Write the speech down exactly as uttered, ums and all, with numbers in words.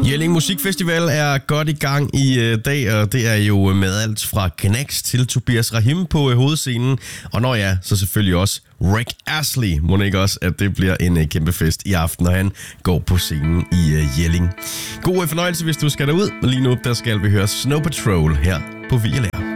Jelling Musikfestival er godt i gang i øh, dag, og det er jo med alt fra Knax til Tobias Rahim på øh, hovedscenen. Og når ja, så selvfølgelig også Rick Astley. Må ikke også, at det bliver en øh, kæmpe fest i aften, når han går på scenen i øh, Jelling. God øh, fornøjelse, hvis du skal derud. Lige nu, der skal vi høre Snow Patrol her på V L R.